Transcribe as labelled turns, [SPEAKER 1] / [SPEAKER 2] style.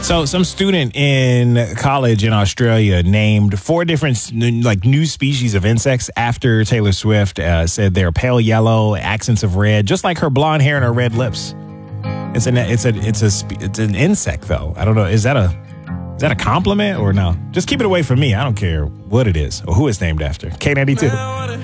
[SPEAKER 1] So some student in college in Australia named 4 different new species of insects after Taylor Swift. Said they're pale yellow, accents of red, just like her blonde hair and her red lips. It's an insect though. I don't know. Is that a compliment or no? Just keep it away from me. I don't care what it is or who it's named after. K92.